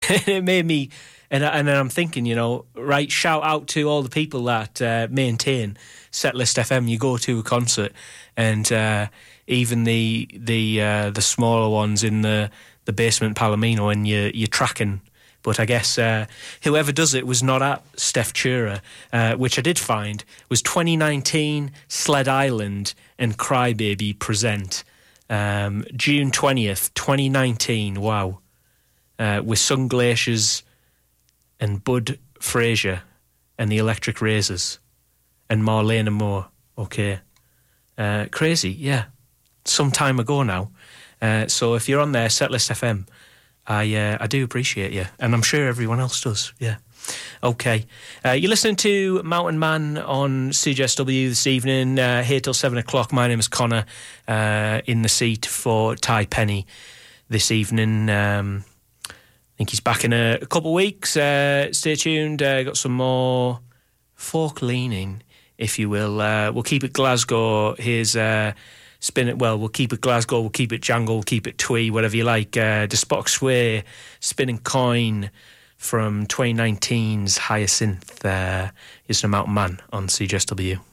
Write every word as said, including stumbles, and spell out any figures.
it made me, and, and then I'm thinking, you know, right, shout out to all the people that uh, maintain Setlist F M. You go to a concert, and uh, even the the uh, the smaller ones in the, the basement Palomino, and you're, you're tracking. But I guess uh, whoever does it was not at Steph Chura, uh, which I did find was twenty nineteen Sled Island and Crybaby present um, June twentieth, twenty nineteen. Wow. Uh, with Sun Glaciers and Bud Fraser and the Electric Razors and Marlene and Moore. Okay. Uh, crazy, yeah. Some time ago now. Uh, so if you're on there, Setlist F M, I uh, I do appreciate you, and I'm sure everyone else does, yeah. Okay. Uh, you're listening to Mountain Man on C J S W this evening, uh, here till seven o'clock. My name is Connor, uh, in the seat for Ty Penny this evening. Um, I think he's back in a, a couple of weeks. Uh, stay tuned. Uh, got some more folk leaning, if you will. Uh, we'll keep it Glasgow. Here's... Uh, Spin it well, we'll keep it Glasgow, we'll keep it Jungle, we'll keep it Twee, whatever you like. Uh, Despotic Sway, Spinning Coin from twenty nineteen's Hyacinth. Uh, is the Mountain Man on C J S W.